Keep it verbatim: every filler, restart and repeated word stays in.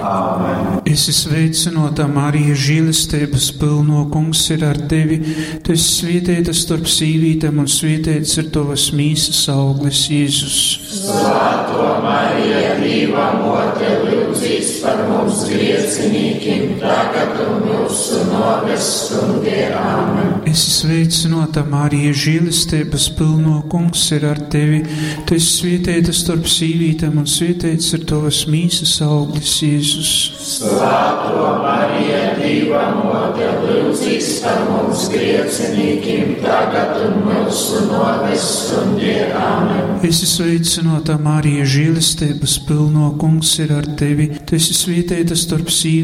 Āmen. Es esmu sveicināta, Marija, žēlastības pilno, Kungs ir ar tevi. Tu esi svētīta starp sīvītēm, un svētīts ir tavas mīsas auglis, Jēzus. Svētā Marija, Dieva mote, lūdzīs par mums griecinīkiem, tagad un mūsu nāves stundē. Āmen. Es esmu sveicināta, Marija, žēlastības pilno, Kungs ir ar tevi. Tu esi svētīta starp sīvītēm, un svētīts ir tavas mīsas auglis, Jēzus. Svētā Marija, Dieva mote, lūdzīs par mums griecinīkiem, tagad un mūsu nāves stundē. Āmen. Es esmu sveicināta, Marija, žēlastības pilno, Kungs ir ar tevi. Tu esi svētīta starp sīvītēm,